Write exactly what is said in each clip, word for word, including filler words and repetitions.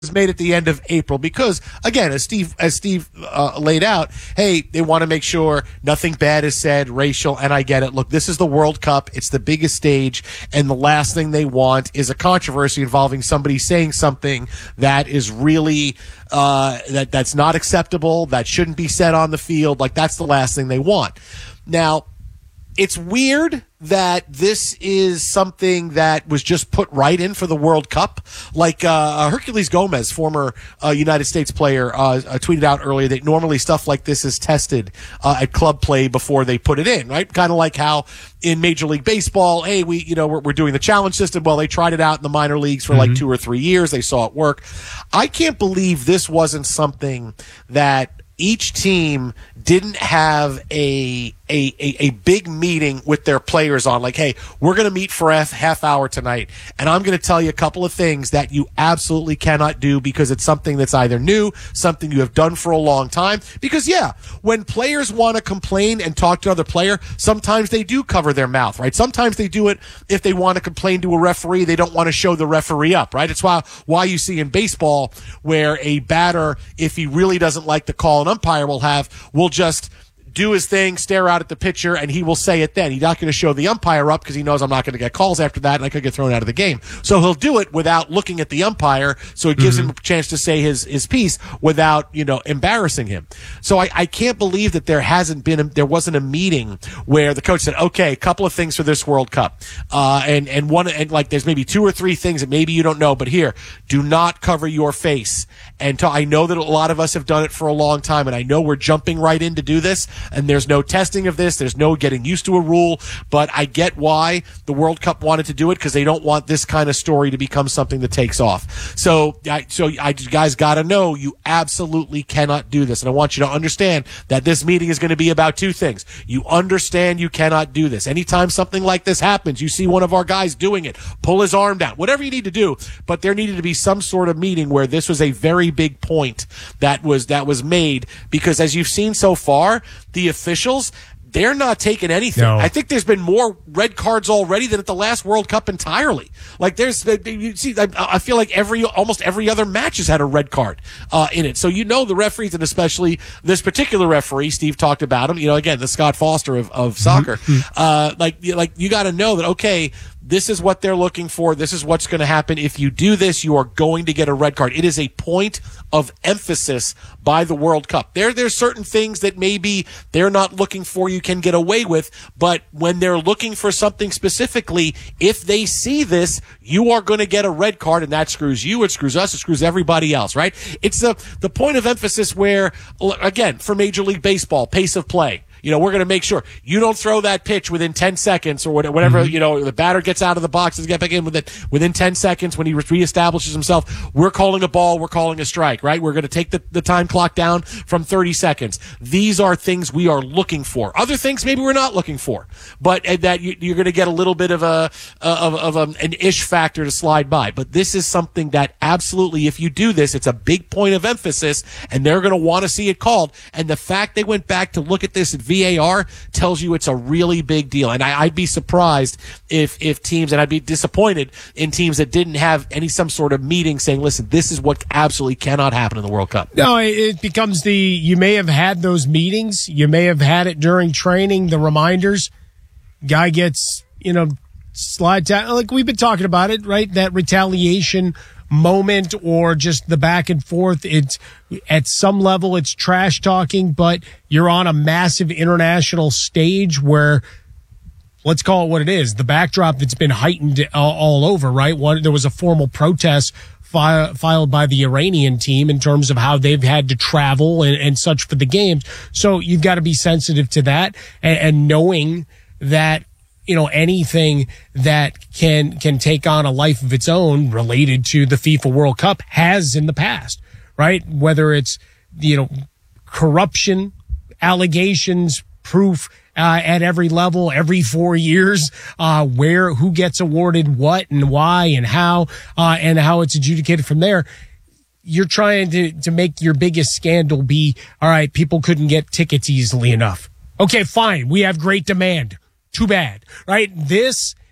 made at the end of April because, again, as Steve as Steve uh, laid out, hey, they want to make sure nothing bad is said, racial, and I get it. Look, this is the World Cup. It's the biggest stage, and the last thing they want is a controversy involving somebody saying something that is really uh, that that's not acceptable, that shouldn't be said on the field. Like, that's the last thing they want. Now, it's weird that this is something that was just put right in for the World Cup. Like uh, Herculez Gomez, former uh, United States player, uh, uh, tweeted out earlier that normally stuff like this is tested uh, at club play before they put it in, right? Kind of like how in Major League Baseball, hey, we, you know, we're, we're doing the challenge system. Well, they tried it out in the minor leagues for mm-hmm. like two or three years. They saw it work. I can't believe this wasn't something that each team didn't have a, a, a, a big meeting with their players on, like, hey, we're going to meet for a half hour tonight, and I'm going to tell you a couple of things that you absolutely cannot do because it's something that's either new, something you have done for a long time. Because, yeah, when players want to complain and talk to another player, sometimes they do cover their mouth, right? Sometimes they do it if they want to complain to a referee. They don't want to show the referee up, right? It's why, why you see in baseball where a batter, if he really doesn't like the call, an umpire will have, will just do his thing, stare out at the pitcher, and he will say it then. He's not going to show the umpire up because he knows I'm not going to get calls after that and I could get thrown out of the game. So he'll do it without looking at the umpire, so it gives mm-hmm. him a chance to say his, his piece without, you know, embarrassing him. So I, I can't believe that there hasn't been, a, there wasn't a meeting where the coach said, okay, a couple of things for this World Cup. Uh, and, and one, and like there's maybe two or three things that maybe you don't know, but here, do not cover your face. And to, I know that a lot of us have done it for a long time, and I know we're jumping right in to do this, and there's no testing of this, there's no getting used to a rule, but I get why the World Cup wanted to do it, because they don't want this kind of story to become something that takes off. So, I, so I, you guys got to know you absolutely cannot do this, and I want you to understand that this meeting is going to be about two things. You understand you cannot do this. Anytime something like this happens, you see one of our guys doing it, pull his arm down, whatever you need to do, but there needed to be some sort of meeting where this was a very big point that was that was made, because as you've seen so far, the officials, they're not taking anything. No. I think there's been more red cards already than at the last World Cup entirely. Like there's, you see, I, I feel like every, almost every other match has had a red card uh, in it. So you know the referees, and especially this particular referee, Steve talked about him. You know, again, the Scott Foster of, of soccer. Mm-hmm. Uh, like, like you got to know that okay, this is what they're looking for. This is what's going to happen. If you do this, you are going to get a red card. It is a point of emphasis by the World Cup. There, there's certain things that maybe they're not looking for, you can get away with, but when they're looking for something specifically, if they see this, you are going to get a red card, and that screws you, it screws us, it screws everybody else, right? It's the, the point of emphasis where, again, for Major League Baseball, pace of play. You know, we're going to make sure you don't throw that pitch within ten seconds or whatever, mm-hmm. you know, the batter gets out of the box and get back in within, within ten seconds when he reestablishes himself. We're calling a ball, we're calling a strike, right? We're going to take the, the time clock down from thirty seconds. These are things we are looking for. Other things maybe we're not looking for, but that you, you're going to get a little bit of a, of, of a, an ish factor to slide by. But this is something that absolutely, if you do this, it's a big point of emphasis, and they're going to want to see it called. And the fact they went back to look at this at V A R tells you it's a really big deal. And I, I'd be surprised if, if teams, and I'd be disappointed in teams that didn't have any, some sort of meeting saying, listen, this is what absolutely cannot happen in the World Cup. No, it becomes the, you may have had those meetings. You may have had it during training, the reminders. Guy gets, you know, slides out. Like we've been talking about it, right? That retaliation moment or just the back and forth. It's at some level it's trash talking, but you're on a massive international stage where, let's call it what it is, the backdrop that's been heightened all, all over, right? One, there was a formal protest fi- filed by the Iranian team in terms of how they've had to travel and, and such for the games. So you've got to be sensitive to that, and, and knowing that, you know, anything that can can take on a life of its own related to the FIFA World Cup has in the past, right? Whether it's, you know, corruption, allegations, proof uh, at every level, every four years, uh, where, who gets awarded what and why and how, uh, and how it's adjudicated from there. You're trying to, to make your biggest scandal be, all right, people couldn't get tickets easily enough. Okay, fine. We have great demand. Too bad, right? This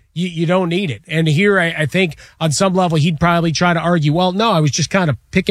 you, you don't need it. And here, I, I think on some level, he'd probably try to argue, well, no, I was just kind of picking